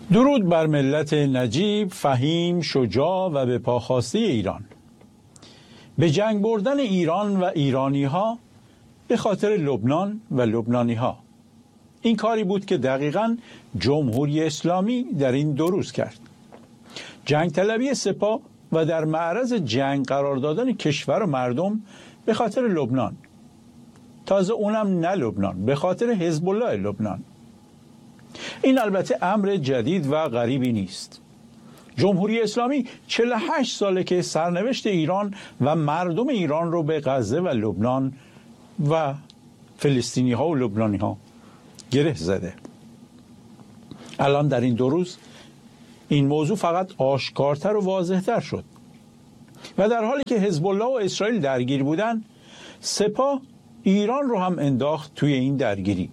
درود بر ملت نجیب، فهیم، شجاع و به پاخواسته ایران. به جنگ بردن ایران و ایرانی ها به خاطر لبنان و لبنانی ها. این کاری بود که دقیقاً جمهوری اسلامی در این 2 روز کرد. جنگ طلبی سپاه و در معرض جنگ قرار دادن کشور و مردم به خاطر لبنان. تازه اونم نه لبنان، به خاطر حزب الله لبنان. این البته امر جدید و غریبی نیست. جمهوری اسلامی 48 ساله که سرنوشت ایران و مردم ایران رو به غزه و لبنان و فلسطینی ها و لبنانی ها گره زده. الان در این 2 روز این موضوع فقط آشکارتر و واضحتر شد و در حالی که حزب الله و اسرائیل درگیر بودن، سپاه ایران رو هم انداخت توی این درگیری.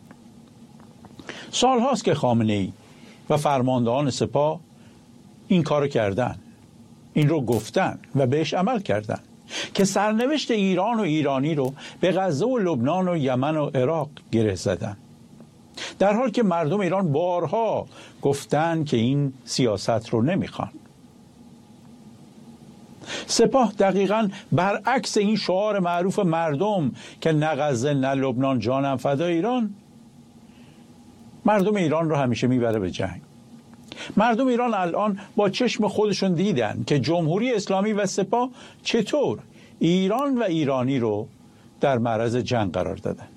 سال هاست که خامنه‌ای و فرماندهان سپاه این کارو کردن، این رو گفتن و بهش عمل کردن که سرنوشت ایران و ایرانی رو به غزه و لبنان و یمن و عراق گره زدن، در حالی که مردم ایران بارها گفتن که این سیاست رو نمیخوان. سپاه دقیقاً برعکس این شعار معروف مردم که نه غزه نه لبنان جانم فدای ایران، مردم ایران رو همیشه میبره به جنگ. مردم ایران الان با چشم خودشون دیدن که جمهوری اسلامی و سپاه چطور ایران و ایرانی رو در معرض جنگ قرار دادن.